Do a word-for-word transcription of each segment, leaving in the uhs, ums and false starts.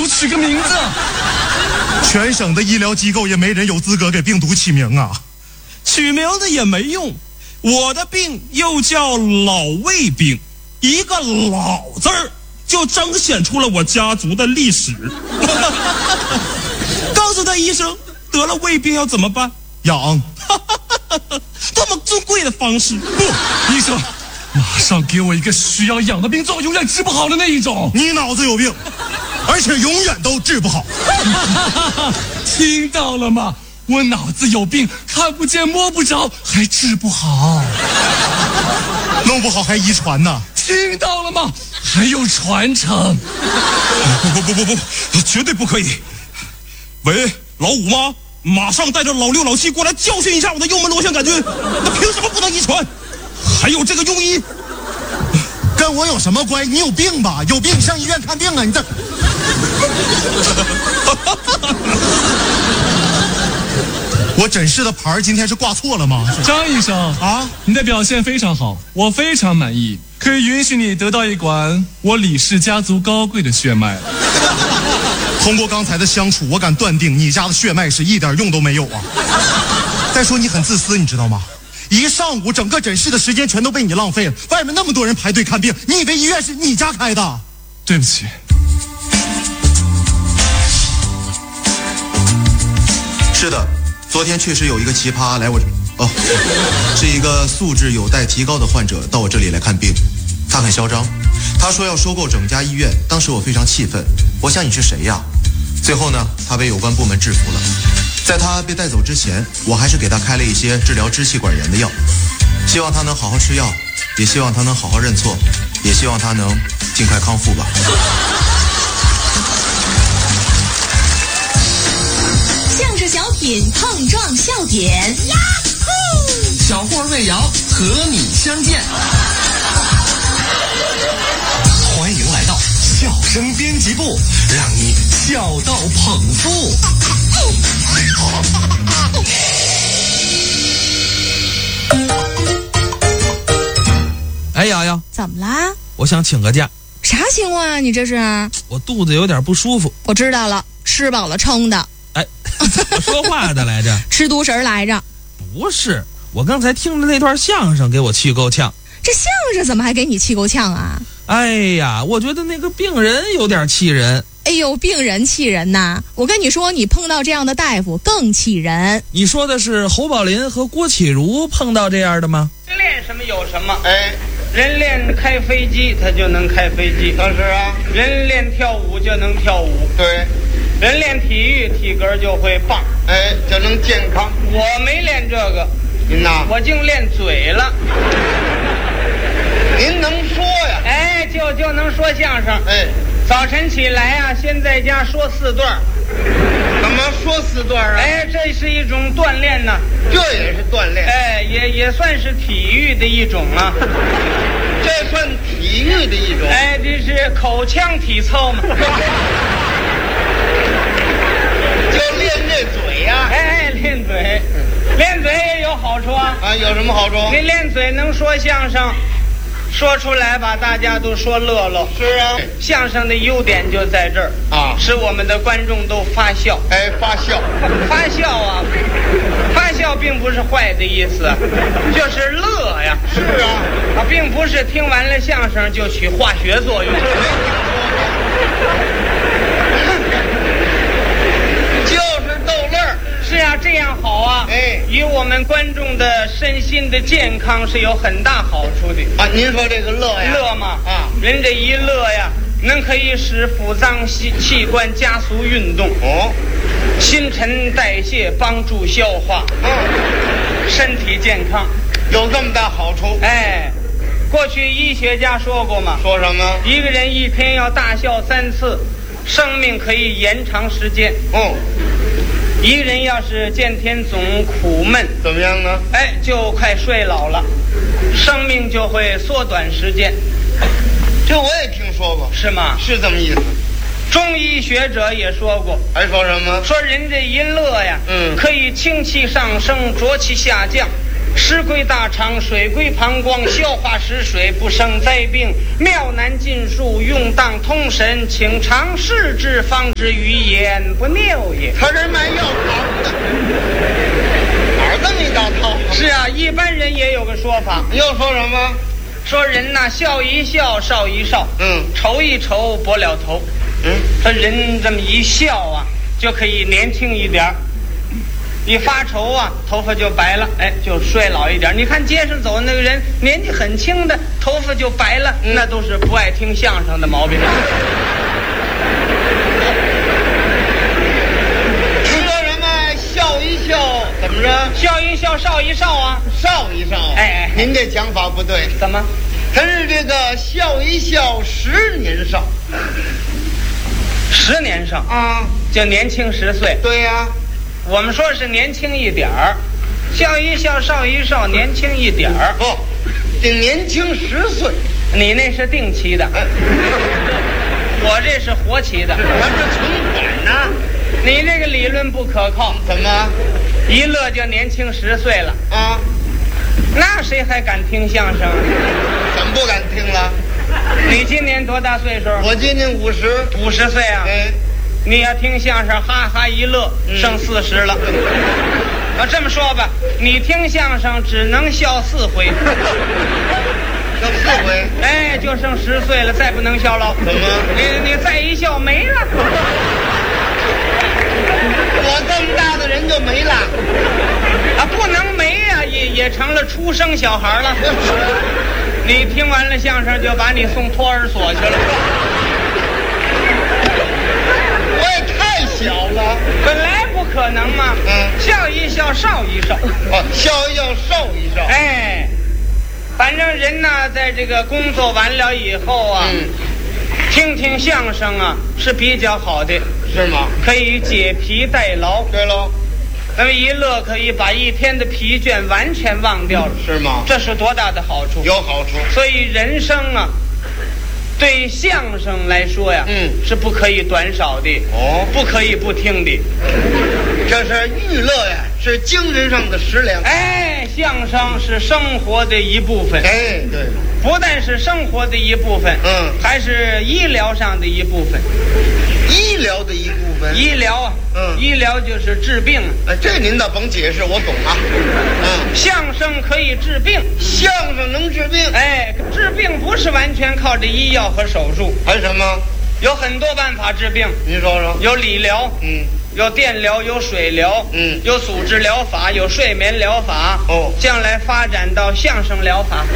毒取个名字。 全省的医疗机构也没人有资格给病毒起名啊。 取名字也没用，我的病又叫老胃病，一个老字儿就彰显出了我家族的历史。告诉他医生，得了胃病要怎么办？ 养。 多么尊贵的方式！ 不，医生，马上给我一个需要养的病，最后永远治不好的那一种。 你脑子有病，而且永远都治不好。 听到了吗？我脑子有病，看不见摸不着，还治不好。 弄不好还遗传呢。 听到了吗？还有传承。 不不不不不，绝对不可以。喂，老五吗？马上带着老六老七过来教训一下我的幽门螺旋杆菌，那凭什么不能遗传？还有这个庸医， 跟我有什么关系？你有病吧？有病上医院看病啊！你这，我诊室的牌今天是挂错了吗？ 张医生啊，你的表现非常好，我非常满意，可以允许你得到一管我李氏家族高贵的血脉。 通过刚才的相处，我敢断定你家的血脉是一点用都没有啊！再说你很自私，你知道吗？一上午整个诊室的时间全都被你浪费了，外面那么多人排队看病，你以为医院是你家开的？ 对不起。 是的，昨天确实有一个奇葩来我这，哦，是一个素质有待提高的患者到我这里来看病，他很嚣张。他说要收购整家医院，当时我非常气愤，我想你是谁呀？最后呢，他被有关部门制服了。在他被带走之前，我还是给他开了一些治疗支气管炎的药，希望他能好好吃药，也希望他能好好认错，也希望他能尽快康复吧。 相声小品碰撞笑点，呀呼！ 小霍魏瑶和你相见。欢迎来到笑声编辑部，让你笑到捧腹。 哎，瑶瑶， 怎么啦？ 我想请个假。 啥情况啊？你这是？ 我肚子有点不舒服。 我知道了，吃饱了撑的。 哎，怎么说话的来着？ 吃独食来着？ 不是，我刚才听的那段相声给我气够呛。 这相声怎么还给你气够呛啊？ 哎呀，我觉得那个病人有点气人。 哎呦，病人气人呐！我跟你说，你碰到这样的大夫更气人。 你说的是侯宝林和郭启儒碰到这样的吗？ 练什么有什么？哎，人练开飞机，他就能开飞机。那是啊。人练跳舞就能跳舞。对。人练体育，体格就会棒。哎，就能健康。我没练这个。您呐？我净练嘴了。您能说呀？哎，就就能说相声。哎。早晨起来啊，先在家说四段。怎么说四段啊？哎，这是一种锻炼呢。这也是锻炼。哎，也也算是体育的一种啊。这算体育的一种。哎，这是口腔体操嘛。就练这嘴呀、啊。哎，练嘴，练嘴也有好处啊。啊，有什么好处？你练嘴能说相声。说出来把大家都说乐了。是啊，相声的优点就在这儿啊，使我们的观众都发笑。哎，发笑，发笑啊，发笑并不是坏的意思，就是乐呀。是啊，啊，并不是听完了相声就起化学作用。就是逗乐儿。是啊，这样好啊！哎，与我们观众的身心的健康是有很大好处的啊！您说这个乐呀，乐嘛啊，人这一乐呀，能可以使腹脏器器官加速运动哦，新陈代谢帮助消化，嗯，身体健康，有这么大好处。哎，过去医学家说过嘛，说什么？一个人一天要大笑三次，生命可以延长时间。哦。一个人要是见天总苦闷，怎么样呢？哎，就快衰老了，生命就会缩短时间。这我也听说过，是吗？是这么意思。中医学者也说过，还说什么？说人这一乐呀，嗯，可以清气上升，浊气下降， 食归大肠，水归膀胱，消化食水，不生灾病，妙难尽数，用当通神，请尝试之，方知于言不谬也。 他这卖药汤的，哪儿这么一道套？ 是啊，一般人也有个说法， 又说什么？ 说人呐，笑一笑，少一少， 嗯， 愁一愁，拨了头， 嗯， 说人这么一笑啊，就可以年轻一点儿。一发愁啊，头发就白了，哎，就衰老一点。你看街上走的那个人，年纪很轻的，头发就白了，嗯、那都是不爱听相声的毛病。 说什么笑一笑，怎么着？ 笑一笑，少一少啊， 少一少。 哎哎， 您这讲法不对。 怎么？ 他是这个笑一笑，十年少。 十年少啊， 就年轻十岁。 对呀、啊。 我们说是年轻一点儿，笑一笑，少一少，年轻一点儿。 不，这年轻十岁。 你那是定期的，我这是活期的。 咱这存款呢？ 你这个理论不可靠。 怎么？ 一乐就年轻十岁了啊？ 那谁还敢听相声？ 怎么不敢听了？ 你今年多大岁数？ 我今年五十。 五十岁啊？ 哎。 你要听相声，哈哈一乐，剩四十了。啊，这么说吧，你听相声只能笑四回， 笑四回， 哎，就剩十岁了，再不能笑了。 怎么？ 你你再一笑没了。 我这么大的人就没了啊，不能没呀、啊，也也成了出生小孩了。你听完了相声，就把你送托儿所去了。 小了， 本来不可能嘛。 嗯， 笑一笑，少一少。 哦，笑一笑，少一少。 哎，反正人呐，在这个工作完了以后啊，嗯，听听相声啊是比较好的。 是吗？ 可以解疲代劳。 对喽， 那么一乐可以把一天的疲倦完全忘掉了。 是吗？ 这是多大的好处？ 有好处。 所以人生啊，对相声来说呀， 嗯， 是不可以短少的哦， 不可以不听的。 这是娱乐呀，是精神上的食粮。 哎，相声是生活的一部分。 哎，对了， 不但是生活的一部分， 嗯， 还是医疗上的一部分。 医疗的一部分。 医疗啊， 嗯， 医疗就是治病。 哎，这您倒甭解释，我懂啊。 嗯，相声可以治病， 相声能治病。 哎，治病不是完全靠着医药和手术， 还什么？ 有很多办法治病。 您说说。 有理疗， 嗯， 有电疗，有水疗， 嗯， 有组织疗法，有睡眠疗法。 哦， 将来发展到相声疗法。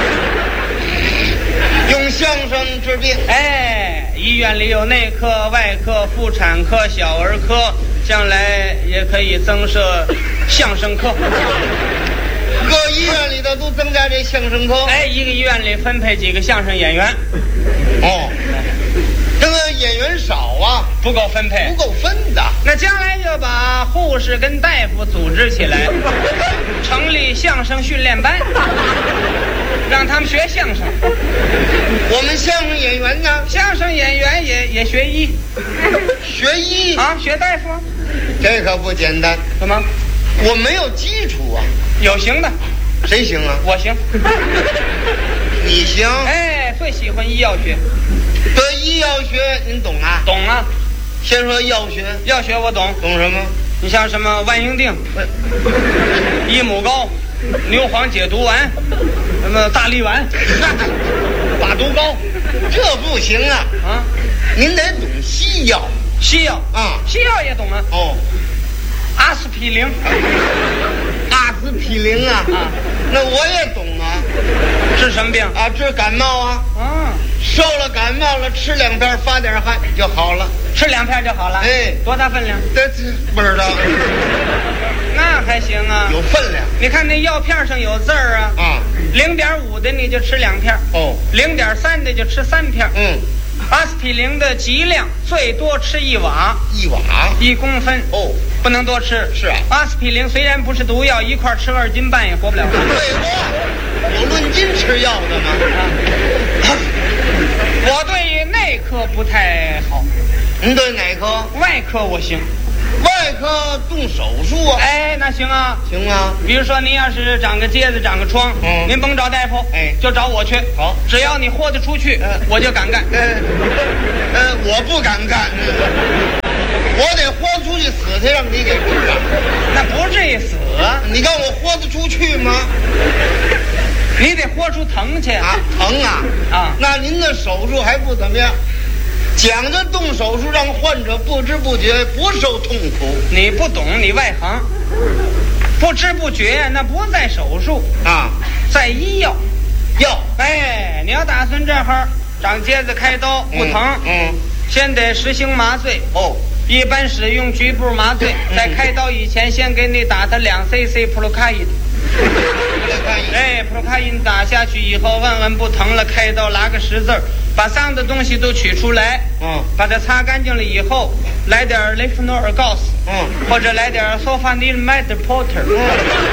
用相声治病。 哎，医院里有内科、外科、妇产科、小儿科，将来也可以增设相声科。 各医院里头都增加这相声科。 哎，一个医院里分配几个相声演员。 哦，这个演员少啊， 不够分配， 不够分的。 那将来就把护士跟大夫组织起来，成立相声训练班，让他们学相声。 我们相声演员呢？ 相声演员也也学医， 学医啊，学大夫。 这可不简单。 怎么？ 我没有基础啊。 有行的。 谁行啊？ 我行。 你行？ 哎，最喜欢医药学。 对，医药学您懂啊？ 懂啊。 先说药学。 药学我懂。 懂什么？ 你像什么万应锭、益母膏、牛黄解毒丸，什么大力丸、把毒膏， 这不行啊！ 啊， 您得懂西药。 西药啊， 西药也懂啊。 哦， 阿司匹林， 阿司匹林啊，啊，那我也懂啊。 治什么病啊？治感冒啊。 啊， 受了感冒了，吃两片发点汗就好了。 吃两片就好了。 哎， 多大分量？ 这这不知道。 那还行啊， 有分量。 你看那药片上有字儿啊。 啊， 零点五的你就吃两片。 哦， 零点三的就吃三片。 嗯。 阿司匹林的剂量最多吃一瓦， 一瓦一公分哦， 不能多吃。 是啊， 阿司匹林虽然不是毒药，一块吃二斤半也活不了。 废话，有论斤吃药的吗？ 啊、我对内科不太好。 您对哪科？ 外科我行。 外科动手术啊？ 哎，那行啊， 行啊。 比如说您要是长个疖子、长个疮， 嗯， 您甭找大夫， 哎， 就找我去。 好， 只要你豁得出去， 嗯， 我就敢干。 呃，呃，我不敢干，我得豁出去死才让你给干。 那不至于死， 你看我豁得出去吗？ 你得豁出疼去啊，疼啊啊！ 那您的手术还不怎么样，讲究动手术让患者不知不觉不受痛苦。 你不懂，你外行，不知不觉那不在手术啊， 在医药。 药， 哎，你要打算这会儿长疖子开刀不疼， 嗯，嗯先得实行麻醉哦。 一般使用局部麻醉， 嗯、 在开刀以前先给你打他两 C C 普鲁卡因。哎，普鲁卡因打下去以后，问问不疼了，开刀拉个十字儿，把脏的东西都取出来， 嗯， 把它擦干净了以后，来点雷夫诺尔告斯， 嗯， 或者来点索法尼麦德波特，嗯，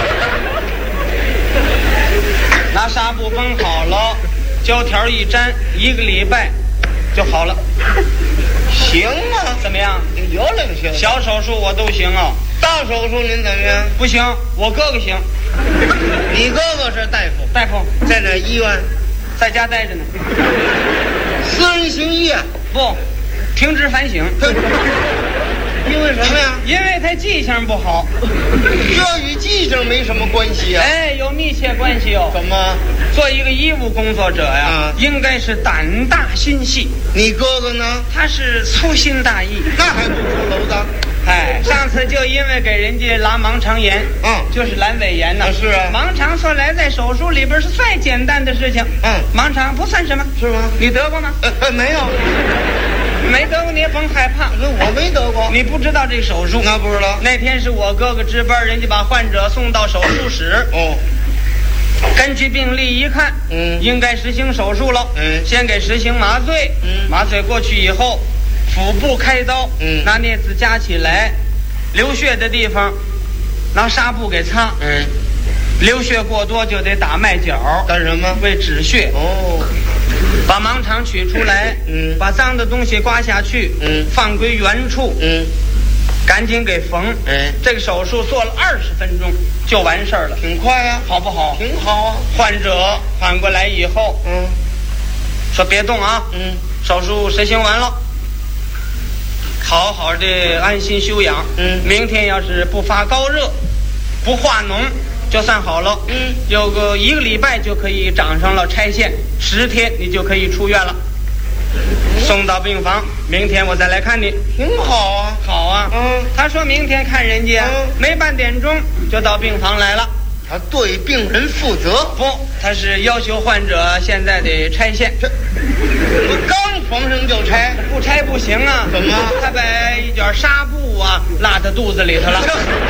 拿纱布绷好了，胶条一粘，一个礼拜就好了。 行啊， 怎么样？ 有两行。 小手术我都行啊， 大手术您怎么样？ 不行，我哥哥行。 你哥哥是大夫？ 大夫在哪医院？ 在家待着呢。 私人行医啊？ 不，停职反省。 因为什么呀？ 因为他记性不好。 这与记性没什么关系啊。 哎，有密切关系哦。 怎么？ 做一个医务工作者呀， 啊、 应该是胆大心细。 你哥哥呢？ 他是粗心大意， 那还不出篓子。 哎，上次就因为给人家拉盲肠炎， 嗯， 就是阑尾炎呢。 啊，是啊。 盲肠说来在手术里边是最简单的事情。 嗯， 盲肠不算什么， 是吗？ 你得过吗？ 呃，没有。 没得过你也甭害怕， 那我没得过。 你不知道这个手术？ 那不知道。 那天是我哥哥值班，人家把患者送到手术室。 哦。 根据病历一看， 嗯， 应该实行手术了。 嗯， 先给实行麻醉。 嗯， 麻醉过去以后，腹部开刀。 嗯， 拿镊子夹起来，流血的地方拿纱布给擦。 嗯， 流血过多就得打麦角。 干什么？ 为止血。 哦。 把盲肠取出来， 嗯， 把脏的东西刮下去， 嗯， 放归原处， 嗯， 赶紧给缝， 哎， 这个手术做了二十分钟就完事儿了， 挺快啊， 好不好？ 挺好啊。 患者缓过来以后， 嗯， 说别动啊， 嗯， 手术实行完了，好好的安心休养， 嗯， 明天要是不发高热，不化脓。就算好了， 嗯， 有个一个礼拜就可以长上了拆线，十天你就可以出院了，嗯、送到病房，明天我再来看你， 挺好啊， 好啊， 嗯， 他说明天看人家， 嗯， 没半点钟就到病房来了， 他对病人负责， 不，他是要求患者现在得拆线， 这我刚缝上就拆， 不拆不行啊， 怎么？ 他把一卷纱布啊拉他肚子里头了。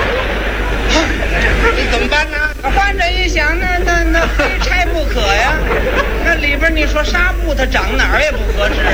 你怎么办呢？ 患者一想，那那那非拆不可呀。那里边你说纱布它长哪儿也不合适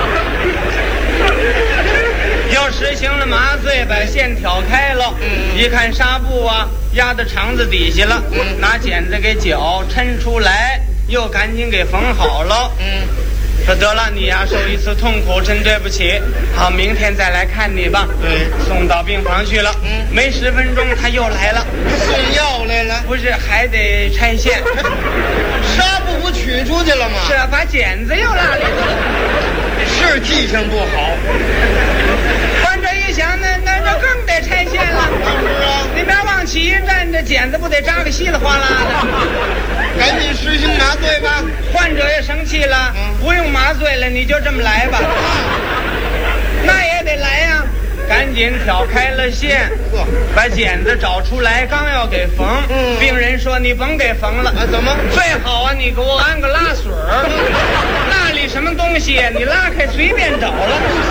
啊。又实行了麻醉，把线挑开了。嗯，一看纱布啊压到肠子底下了，嗯，拿剪子给绞抻出来，又赶紧给缝好了。嗯。说得了，你呀受一次痛苦，真对不起。好，明天再来看你吧。 对， 送到病房去了。嗯，没十分钟他又来了， 送药来了。 不是，还得拆线。 纱布不取出去了吗？ 是啊，把剪子又拉里头了。 是记性不好。 患者一想，那那那更得拆线了。 是啊， 你别往起一站，这剪子不得扎个稀里哗啦的。 赶紧实行麻醉吧。 患者也生气了，嗯，不用麻醉了，你就这么来吧。那也得来呀，赶紧挑开了线，把剪子找出来，刚要给缝，嗯，病人说你甭给缝了， 啊，怎么？ 最好啊，你给我安个拉水儿，那里什么东西你拉开随便找了。